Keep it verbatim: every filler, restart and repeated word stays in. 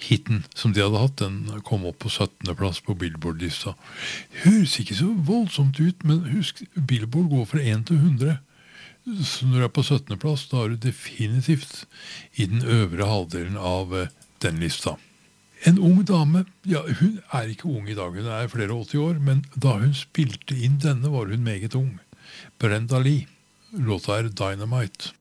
hiten som de hadde hatt, den kom opp på syttende plass på Billboard-lista. Høres ikke så voldsomt ut, men husk, Billboard går fra en til hundre. Så når du er på syttende plass, da er du definitivt i den øvre halvdelen av eh, den lista. En ung dame, ja, hun er ikke ung i dag, hun er flere og åtti år, men da hun spilte inn denne var hun meget ung. Brenda Lee, låta er Dynamite.